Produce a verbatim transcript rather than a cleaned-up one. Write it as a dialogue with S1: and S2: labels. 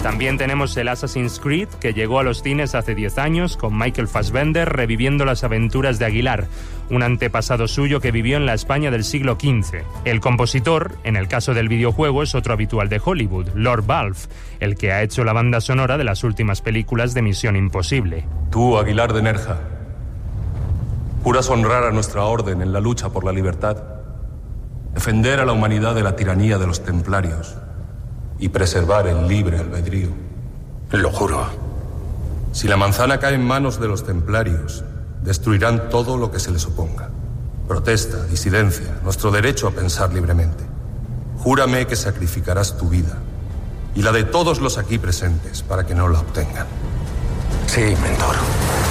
S1: También tenemos el Assassin's Creed, que llegó a los cines hace diez años, con Michael Fassbender reviviendo las aventuras de Aguilar, un antepasado suyo que vivió en la España del siglo quince. El compositor, en el caso del videojuego, es otro habitual de Hollywood, Lord Valve, el que ha hecho la banda sonora de las últimas películas de Misión Imposible.
S2: Tú, Aguilar de Nerja, juras honrar a nuestra orden en la lucha por la libertad, defender a la humanidad de la tiranía de los templarios y preservar el libre albedrío.
S3: Lo juro.
S2: Si la manzana cae en manos de los templarios, destruirán todo lo que se les oponga. Protesta, disidencia, nuestro derecho a pensar libremente. Júrame que sacrificarás tu vida y la de todos los aquí presentes para que no la obtengan.
S3: Sí, mentor.